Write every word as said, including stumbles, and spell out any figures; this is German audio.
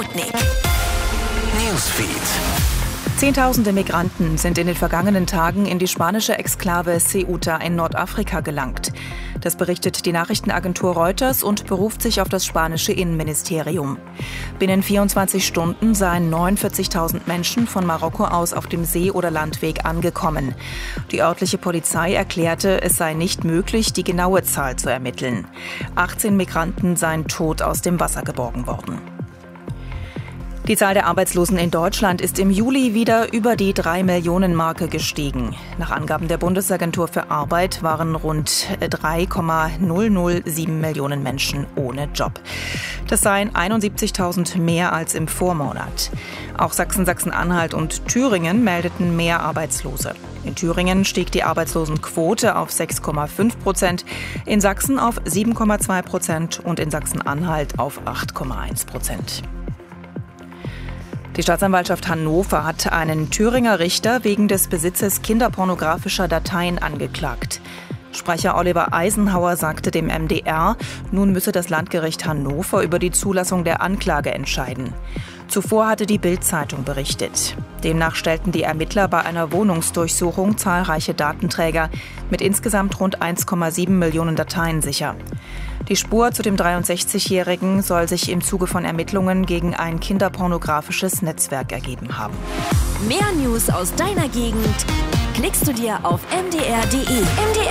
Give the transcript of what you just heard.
Sputnik Newsfeed. Zehntausende Migranten sind in den vergangenen Tagen in die spanische Exklave Ceuta in Nordafrika gelangt. Das berichtet die Nachrichtenagentur Reuters und beruft sich auf das spanische Innenministerium. Binnen vierundzwanzig Stunden seien neunundvierzigtausend Menschen von Marokko aus auf dem See- oder Landweg angekommen. Die örtliche Polizei erklärte, es sei nicht möglich, die genaue Zahl zu ermitteln. achtzehn Migranten seien tot aus dem Wasser geborgen worden. Die Zahl der Arbeitslosen in Deutschland ist im Juli wieder über die drei Millionen Marke gestiegen. Nach Angaben der Bundesagentur für Arbeit waren rund drei Komma null null sieben Millionen Menschen ohne Job. Das seien einundsiebzigtausend mehr als im Vormonat. Auch Sachsen, Sachsen-Anhalt und Thüringen meldeten mehr Arbeitslose. In Thüringen stieg die Arbeitslosenquote auf sechs Komma fünf Prozent, in Sachsen auf sieben Komma zwei Prozent und in Sachsen-Anhalt auf acht Komma eins Prozent. Die Staatsanwaltschaft Hannover hat einen Thüringer Richter wegen des Besitzes kinderpornografischer Dateien angeklagt. Sprecher Oliver Eisenhauer sagte dem M D R, nun müsse das Landgericht Hannover über die Zulassung der Anklage entscheiden. Zuvor hatte die Bild-Zeitung berichtet. Demnach stellten die Ermittler bei einer Wohnungsdurchsuchung zahlreiche Datenträger mit insgesamt rund eins Komma sieben Millionen Dateien sicher. Die Spur zu dem dreiundsechzigjährigen soll sich im Zuge von Ermittlungen gegen ein kinderpornografisches Netzwerk ergeben haben. Mehr News aus deiner Gegend klickst du dir auf m d r punkt d e. M D